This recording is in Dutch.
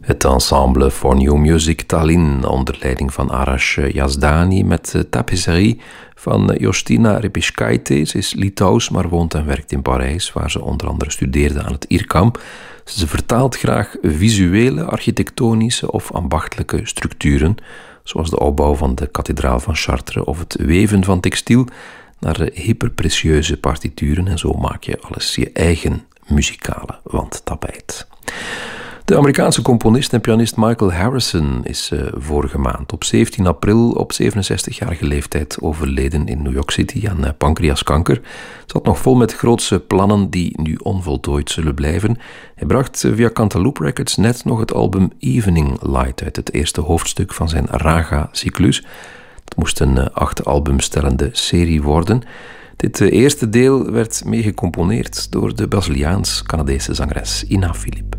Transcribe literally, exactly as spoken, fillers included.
Het ensemble For New Music Tallinn onder leiding van Arash Yazdani met de tapisserie van Justina Repishkaite. Ze is Litouws, maar woont en werkt in Parijs, waar ze onder andere studeerde aan het I R C A M. Ze vertaalt graag visuele, architectonische of ambachtelijke structuren, zoals de opbouw van de kathedraal van Chartres of het weven van textiel, naar hyperprecieuze partituren, en zo maak je alles je eigen muzikale wandtapijt. De Amerikaanse componist en pianist Michael Harrison is uh, vorige maand op zeventien april op zevenenzestigjarige leeftijd overleden in New York City aan uh, pancreaskanker. Zat nog vol met grootse plannen die nu onvoltooid zullen blijven. Hij bracht uh, via Cantaloupe Records net nog het album Evening Light uit, het eerste hoofdstuk van zijn Raga-cyclus. Het moest een uh, acht albums tellende serie worden. Dit uh, eerste deel werd meegecomponeerd door de Braziliaans-Canadese zangeres Ina Philippe.